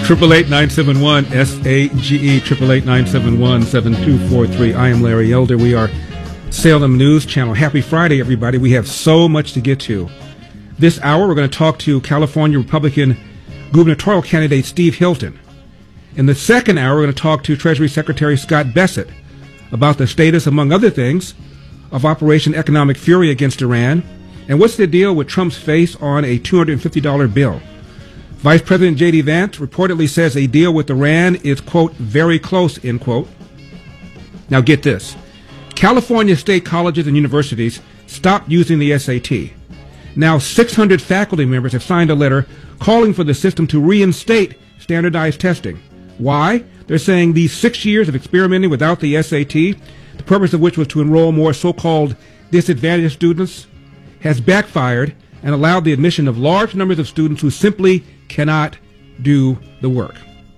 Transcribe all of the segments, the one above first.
888-971 SAGE 888-971-7243. I am Larry Elder. We are Salem News Channel. Happy Friday, everybody. We have so much to get to. This hour, we're going to talk to California Republican gubernatorial candidate Steve Hilton. In the second hour, we're going to talk to Treasury Secretary Scott Bessent about the status, among other things, of Operation Economic Fury against Iran, and what's the deal with Trump's face on a $250 bill. Vice President J.D. Vance reportedly says a deal with Iran is, quote, very close, end quote. Now get this. California state colleges and universities stopped using the SAT. Now 600 faculty members have signed a letter calling for the system to reinstate standardized testing. Why? They're saying these 6 years of experimenting without the SAT, the purpose of which was to enroll more so-called disadvantaged students, has backfired and allowed the admission of large numbers of students who simply cannot do the work.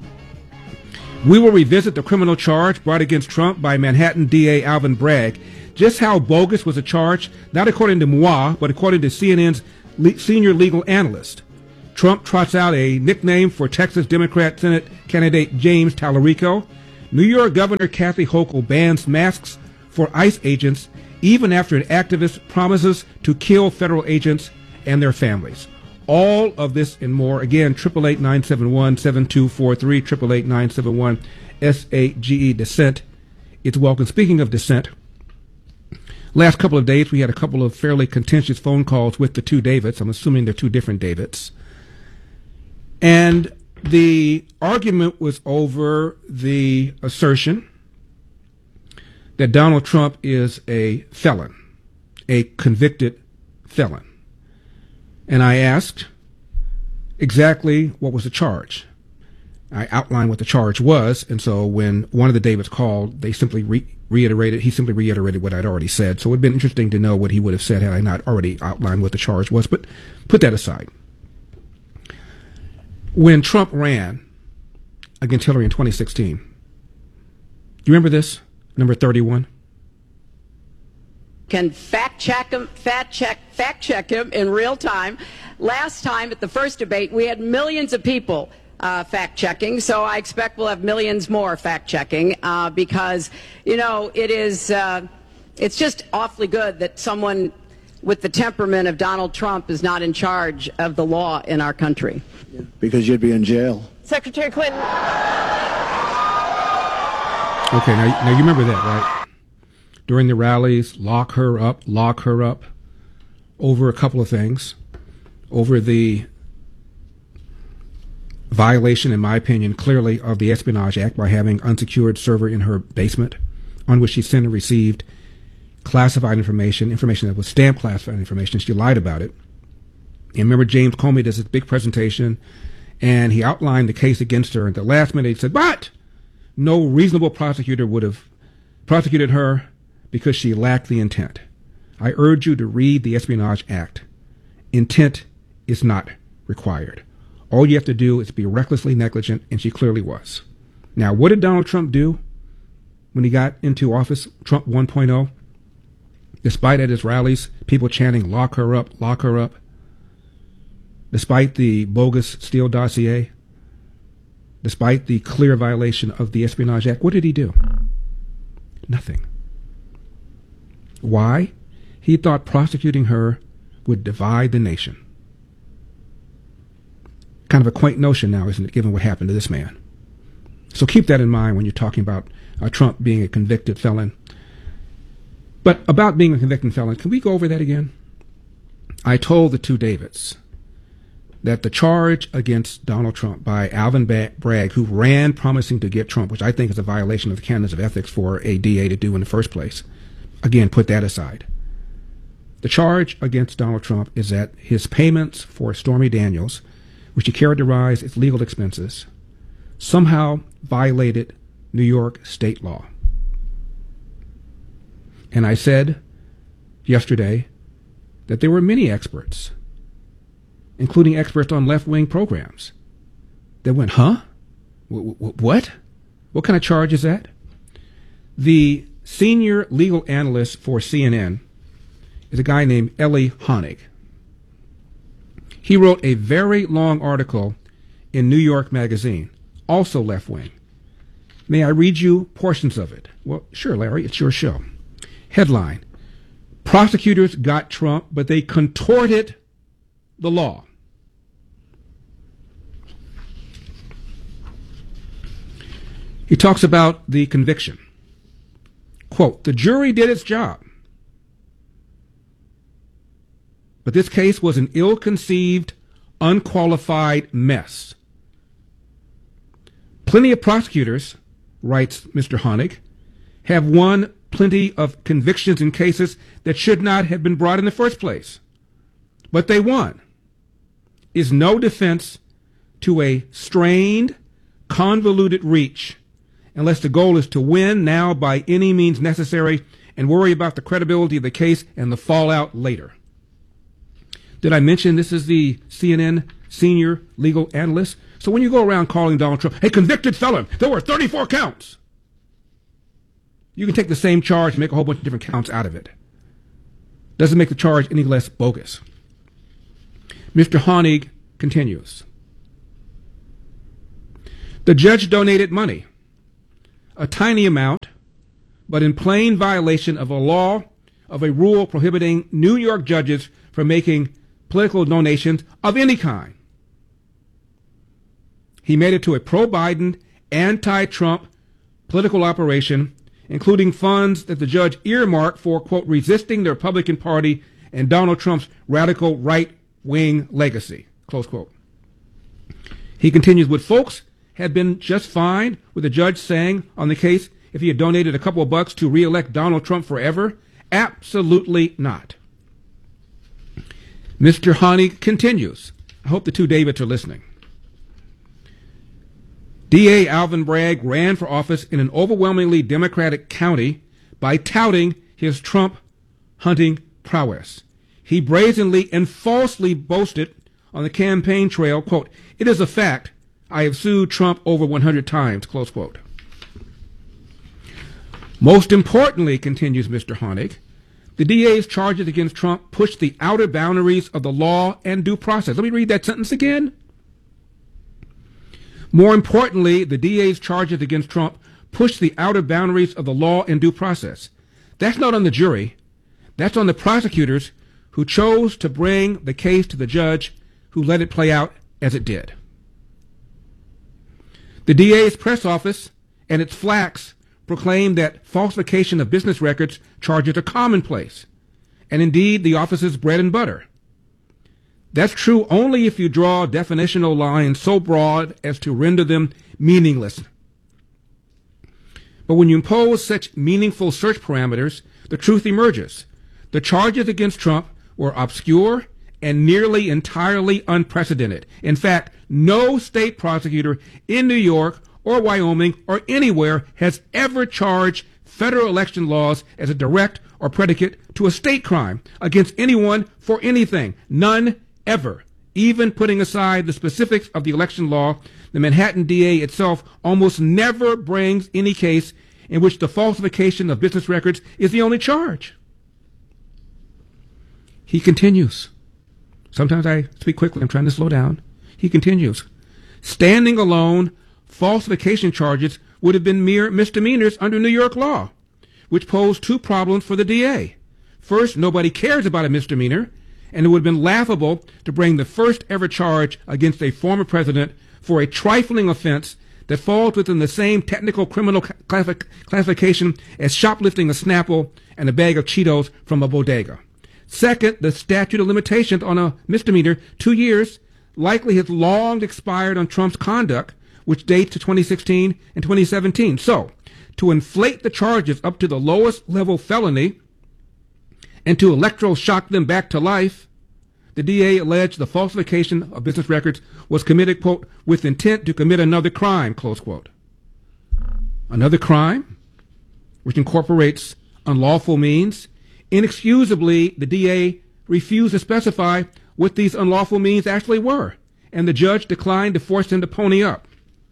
We will revisit the criminal charge brought against Trump by Manhattan DA Alvin Bragg. Just how bogus was the charge, not according to moi, but according to CNN's senior legal analyst. Trump trots out a nickname for Texas Democrat Senate candidate James Tallarico. New York Governor Kathy Hochul bans masks for ICE agents even after an activist promises to kill federal agents and their families. All of this and more. Again, 888-971-7243, 888-971-SAGE. Dissent. It's welcome. Speaking of dissent, last couple of days we had a couple of fairly contentious phone calls with the two Davids. I'm assuming they're two different Davids. And the argument was over the assertion that Donald Trump is a felon, a convicted felon. And I asked exactly what was the charge. I outlined what the charge was, and so when one of the Davids called, they simply reiterated what I'd already said. So it would have been interesting to know what he would have said had I not already outlined what the charge was, but put that aside. When Trump ran against Hillary in 2016, do you remember this? Number 31? Can fact check him in real time. Last time at the first debate, we had millions of people fact checking, so I expect we'll have millions more fact checking because, you know, it's just awfully good that someone with the temperament of Donald Trump is not in charge of the law in our country. Because you'd be in jail. Secretary Clinton. Okay, now you remember that, right? During the rallies, lock her up, over a couple of things. Over the violation, in my opinion, clearly of the Espionage Act by having unsecured server in her basement on which she sent and received classified information that was stamped classified information. She lied about it. And remember, James Comey does this big presentation, and he outlined the case against her. At the last minute, he said, but no reasonable prosecutor would have prosecuted her because she lacked the intent. I urge you to read the Espionage Act. Intent is not required. All you have to do is be recklessly negligent, and she clearly was. Now, what did Donald Trump do when he got into office, Trump 1.0? Despite at his rallies, people chanting, lock her up, lock her up. Despite the bogus Steele dossier, despite the clear violation of the Espionage Act, what did he do? Nothing. Why? He thought prosecuting her would divide the nation. Kind of a quaint notion now, isn't it, given what happened to this man? So keep that in mind when you're talking about Trump being a convicted felon. But about being a convicted felon, can we go over that again? I told the two Davids that the charge against Donald Trump by Alvin Bragg, who ran promising to get Trump, which I think is a violation of the canons of ethics for a DA to do in the first place. Again, put that aside. The charge against Donald Trump is that his payments for Stormy Daniels, which he characterized as legal expenses, somehow violated New York state law. And I said yesterday that there were many experts, including experts on left-wing programs, that went, huh? What? What kind of charge is that? The senior legal analyst for CNN is a guy named Elie Honig. He wrote a very long article in New York Magazine also left-wing. May I read you portions of it? Well, sure, Larry, it's your show. Headline: Prosecutors got Trump, but they contorted the law. He talks about the conviction. Quote, the jury did its job, but this case was an ill-conceived, unqualified mess. Plenty of prosecutors, writes Mr. Honig, have won plenty of convictions in cases that should not have been brought in the first place. But they won. Is no defense to a strained, convoluted reach unless the goal is to win now by any means necessary and worry about the credibility of the case and the fallout later. Did I mention this is the CNN senior legal analyst? So when you go around calling Donald Trump a convicted felon, there were 34 counts. You can take the same charge and make a whole bunch of different counts out of it. Doesn't make the charge any less bogus. Mr. Honig continues. The judge donated money, a tiny amount, but in plain violation of a law, of a rule prohibiting New York judges from making political donations of any kind. He made it to a pro-Biden, anti-Trump political operation, including funds that the judge earmarked for, quote, resisting the Republican Party and Donald Trump's radical right-wing legacy, close quote. He continues, would folks have been just fine with the judge saying on the case if he had donated a couple of bucks to re-elect Donald Trump forever? Absolutely not. Mr. Honig continues. I hope the two Davids are listening. D.A. Alvin Bragg ran for office in an overwhelmingly Democratic county by touting his Trump hunting prowess. He brazenly and falsely boasted on the campaign trail, quote, it is a fact, I have sued Trump over 100 times, close quote. Most importantly, continues Mr. Honig, the DA's charges against Trump pushed the outer boundaries of the law and due process. Let me read that sentence again. More importantly, the DA's charges against Trump pushed the outer boundaries of the law and due process. That's not on the jury. That's on the prosecutors who chose to bring the case to the judge who let it play out as it did. The DA's press office and its flacks proclaimed that falsification of business records charges are commonplace, and indeed the office's bread and butter. That's true only if you draw definitional lines so broad as to render them meaningless. But when you impose such meaningful search parameters, the truth emerges. The charges against Trump were obscure and nearly entirely unprecedented. In fact, no state prosecutor in New York or Wyoming or anywhere has ever charged federal election laws as a direct or predicate to a state crime against anyone for anything. None ever. Even putting aside the specifics of the election law, the Manhattan DA itself almost never brings any case in which the falsification of business records is the only charge. He continues. Sometimes I speak quickly. I'm trying to slow down. He continues. Standing alone, falsification charges would have been mere misdemeanors under New York law, which posed two problems for the DA. First, nobody cares about a misdemeanor, and it would have been laughable to bring the first ever charge against a former president for a trifling offense that falls within the same technical criminal classification as shoplifting a Snapple and a bag of Cheetos from a bodega. Second, the statute of limitations on a misdemeanor, 2 years, likely has long expired on Trump's conduct, which dates to 2016 and 2017. So, to inflate the charges up to the lowest level felony and to electroshock them back to life, the DA alleged the falsification of business records was committed, quote, with intent to commit another crime, close quote. Another crime, which incorporates unlawful means. Inexcusably, the DA refused to specify what these unlawful means actually were, and the judge declined to force him to pony up.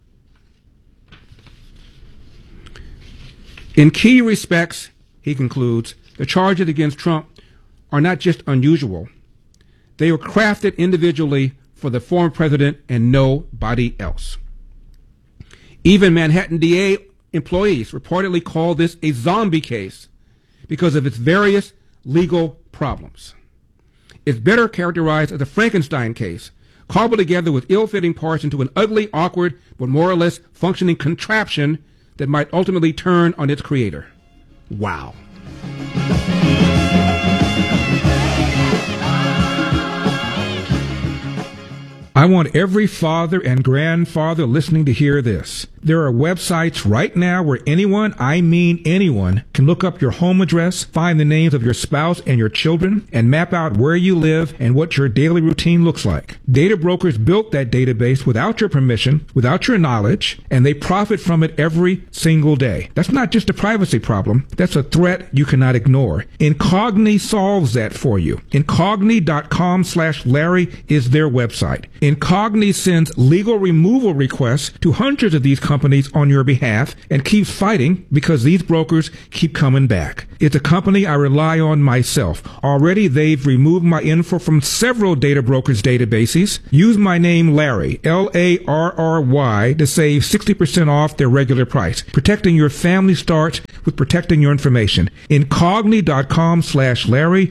In key respects, he concludes, the charges against Trump are not just unusual. They were crafted individually for the former president and nobody else. Even Manhattan DA employees reportedly call this a zombie case because of its various legal problems. It's better characterized as a Frankenstein case, cobbled together with ill-fitting parts into an ugly, awkward, but more or less functioning contraption that might ultimately turn on its creator. Wow. I want every father and grandfather listening to hear this. There are websites right now where anyone, I mean anyone, can look up your home address, find the names of your spouse and your children, and map out where you live and what your daily routine looks like. Data brokers built that database without your permission, without your knowledge, and they profit from it every single day. That's not just a privacy problem. That's a threat you cannot ignore. Incogni solves that for you. Incogni.com/Larry is their website. Incogni sends legal removal requests to hundreds of these companies on your behalf and keeps fighting because these brokers keep coming back. It's a company I rely on myself. Already they've removed my info from several data brokers' databases. Use my name Larry, Larry, to save 60% off their regular price. Protecting your family starts with protecting your information. Incogni.com/Larry,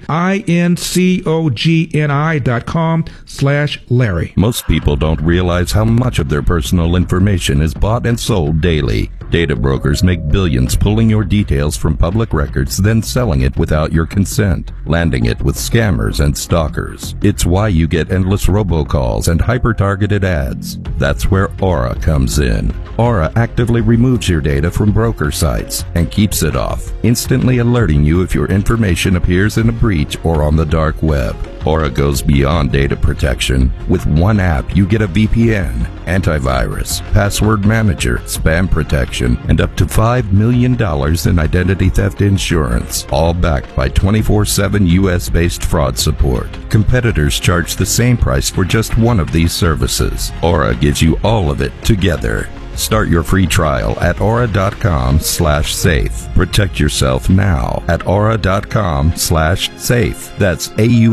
Incogni.com/Larry. Most people don't realize how much of their personal information is bought and sold daily. Data brokers make billions pulling your details from public records, then selling it without your consent, landing it with scammers and stalkers. It's why you get endless robocalls and hyper-targeted ads. That's where Aura comes in. Aura actively removes your data from broker sites and keeps it off, instantly alerting you if your information appears in a breach or on the dark web. Aura goes beyond data protection. With one app, you get a VPN, antivirus, password manager, spam protection, and up to $5 million in identity theft insurance, all backed by 24/7 US-based fraud support. Competitors charge the same price for just one of these services. Aura gives you all of it together. Start your free trial at aura.com/safe. Protect yourself now at aura.com/safe. That's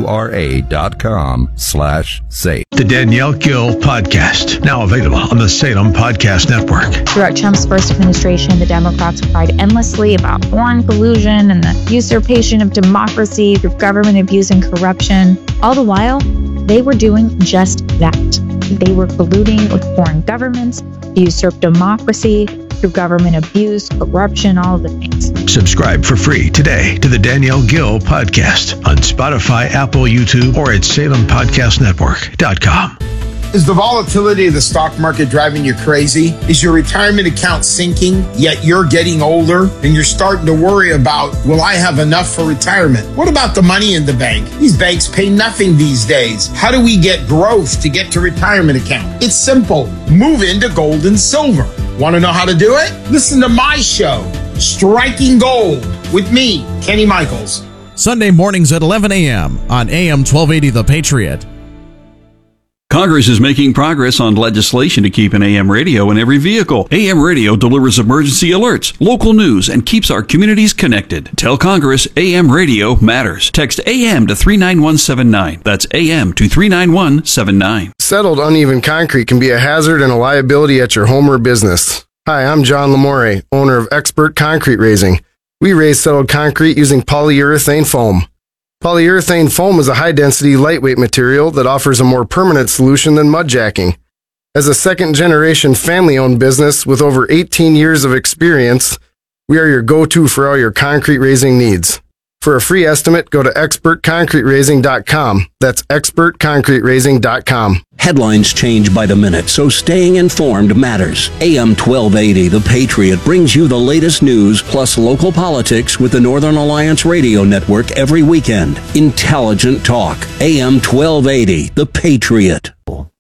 AURA.com/safe. The Danielle Gill Podcast, now available on the Salem Podcast Network. Throughout Trump's first administration, the Democrats cried endlessly about foreign collusion and the usurpation of democracy through government abuse and corruption. All the while, they were doing just that. They were colluding with foreign governments, usurp democracy through government abuse, corruption, all of the things. Subscribe for free today to the Danielle Gill Podcast on Spotify, Apple, YouTube, or at SalemPodcastNetwork.com. Is the volatility of the stock market driving you crazy? Is your retirement account sinking, yet you're getting older and you're starting to worry about, will I have enough for retirement? What about the money in the bank? These banks pay nothing these days. How do we get growth to get to retirement account? It's simple. Move into gold and silver. Want to know how to do it? Listen to my show, Striking Gold, with me, Kenny Michaels. Sunday mornings at 11 a.m. on AM 1280 The Patriot. Congress is making progress on legislation to keep an AM radio in every vehicle. AM radio delivers emergency alerts, local news, and keeps our communities connected. Tell Congress AM radio matters. Text AM to 39179. That's AM to 39179. Settled uneven concrete can be a hazard and a liability at your home or business. Hi, I'm John Lamore, owner of Expert Concrete Raising. We raise settled concrete using polyurethane foam. Polyurethane foam is a high-density, lightweight material that offers a more permanent solution than mud jacking. As a second-generation family-owned business with over 18 years of experience, we are your go-to for all your concrete raising needs. For a free estimate, go to expertconcreteraising.com. That's expertconcreteraising.com. Headlines change by the minute, so staying informed matters. AM 1280, The Patriot, brings you the latest news plus local politics with the Northern Alliance Radio Network every weekend. Intelligent talk. AM 1280, The Patriot.